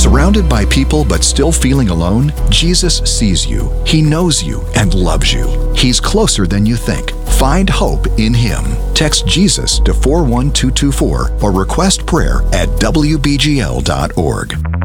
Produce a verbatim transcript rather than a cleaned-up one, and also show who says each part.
Speaker 1: Surrounded by people but still feeling alone? Jesus sees you, He knows you, and loves you. He's closer than you think. Find hope in Him. Text Jesus to four one two two four or request prayer at W B G L dot org.